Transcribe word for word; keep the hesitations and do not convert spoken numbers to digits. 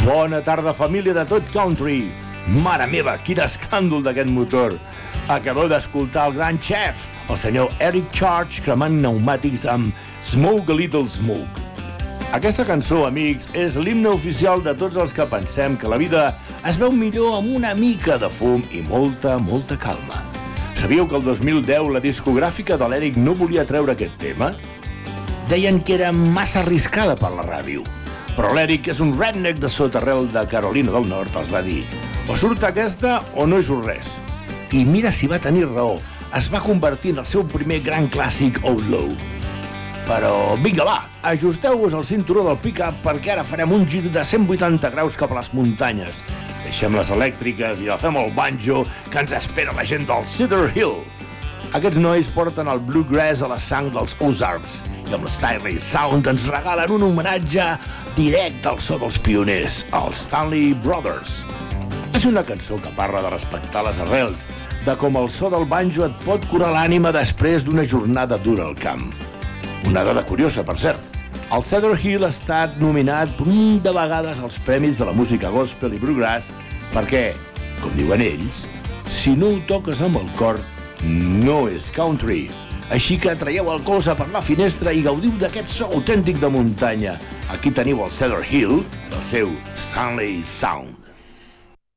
Bona tarda, família de tot country. Mare meva, quin escàndol d'aquest motor. Acabeu d'escoltar el gran xef, el senyor Eric Church, cremant pneumàtics amb Smoke a Little Smoke. Aquesta cançó, amics, és l'himne oficial de tots els que pensem que la vida es veu millor amb una mica de fum i molta, molta calma. Sabíeu que el dos mil deu la discogràfica de l'Eric no volia treure aquest tema? Deien que era massa arriscada per la ràdio. Però l'Eric, que és un redneck de sotarrel de Carolina del Nord, els va dir: o surt aquesta o no hi surt res. I mira si va tenir raó, es va convertir en el seu primer gran clàssic Outlaw. Però vinga, va, ajusteu-vos el cinturó del pick-up perquè ara farem un gir de cent vuitanta graus cap a les muntanyes. Deixem les elèctriques i agafem el banjo que ens espera la gent del Cedar Hill. Aquests nois porten el bluegrass a la sang dels Ozarks i amb l'Stanley Sound ens regalen un homenatge directe al so dels pioners, els Stanley Brothers. És una cançó que parla de respectar les arrels, de com el so del banjo et pot curar l'ànima després d'una jornada dura al camp. Una dada curiosa, per cert. El Cedar Hill ha estat nominat per un de vegades als premis de la música gospel i bluegrass perquè, com diuen ells, si no ho toques amb el cor, no és country. Així que traieu el colze per la finestra i gaudiu d'aquest so autèntic de muntanya. Aquí teniu el Cedar Hill, del seu Stanley Sound.